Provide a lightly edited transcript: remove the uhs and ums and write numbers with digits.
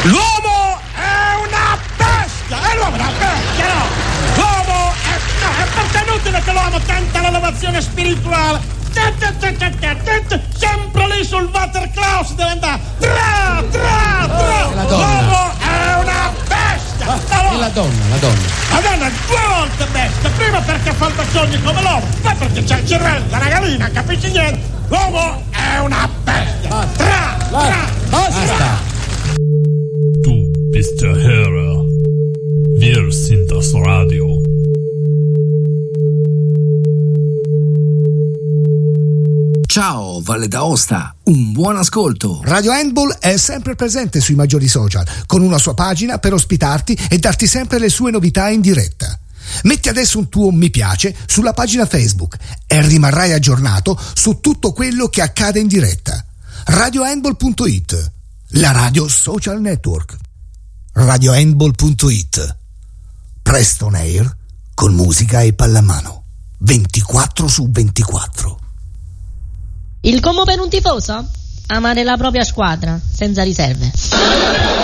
L'uomo è una bestia! E l'uomo è una bestia, no! L'uomo è perché è inutile che l'uomo tenta l'elevazione spirituale. Sempre lì sul Waterklaus deve andare. L'uomo è una bestia! E la donna? La donna è 2 volte bestia. Prima perché fa il baciogno come l'uomo, poi perché c'è il cervello da una gallina, capisci niente? L'uomo è una bestia. Basta. Du bist der Hörer. Wir sind das Radio. Ciao Valle d'Aosta, un buon ascolto. Radio Handball è sempre presente sui maggiori social, con una sua pagina per ospitarti e darti sempre le sue novità in diretta. Metti adesso un tuo mi piace sulla pagina Facebook e rimarrai aggiornato su tutto quello che accade in diretta. RadioHandball.it, la radio social network. RadioHandball.it, presto on air con musica e pallamano 24/24. Il commo per un tifoso? Amare la propria squadra, senza riserve.